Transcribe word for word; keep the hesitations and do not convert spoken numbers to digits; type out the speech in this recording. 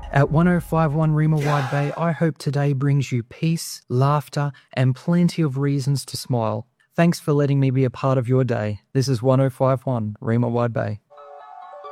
At one oh five one Rima Wide Bay, I hope today brings you peace, laughter, and plenty of reasons to smile. Thanks for letting me be a part of your day. This is one oh five one Rima Wide Bay.